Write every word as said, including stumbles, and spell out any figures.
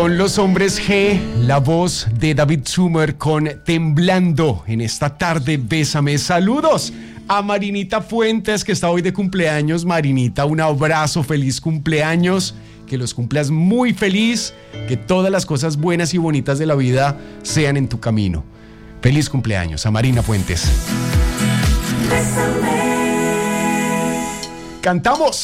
Son los Hombres G, la voz de David Zumer con Temblando en esta tarde. Bésame. Saludos a Marinita Fuentes, que está hoy de cumpleaños. Marinita, un abrazo, feliz cumpleaños, que los cumplas muy feliz, que todas las cosas buenas y bonitas de la vida sean en tu camino. Feliz cumpleaños a Marina Fuentes. Cantamos.